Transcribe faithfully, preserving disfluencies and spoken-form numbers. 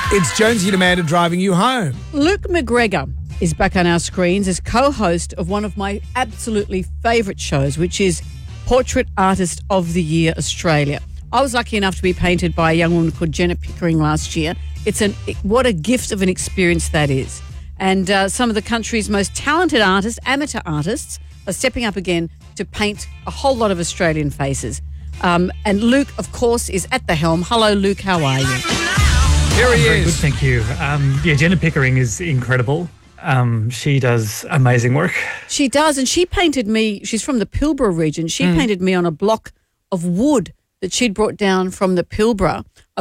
It's Jonesy and Amanda driving you home. Luke McGregor is back on our screens as co-host of one of my absolutely favourite shows, which is Portrait Artist of the Year Australia. I was lucky enough to be painted by a young woman called Jenna Pickering last year. It's an what a gift of an experience that is. And uh, some of the country's most talented artists, amateur artists, are stepping up again to paint a whole lot of Australian faces. Um, and Luke, of course, is at the helm. Hello, Luke. How are you? Here he Very is. good, thank you. Um, yeah, Jenna Pickering is incredible. Um, she does amazing work. She does, and she painted me, she's from the Pilbara region, she mm. painted me on a block of wood that she'd brought down from the Pilbara.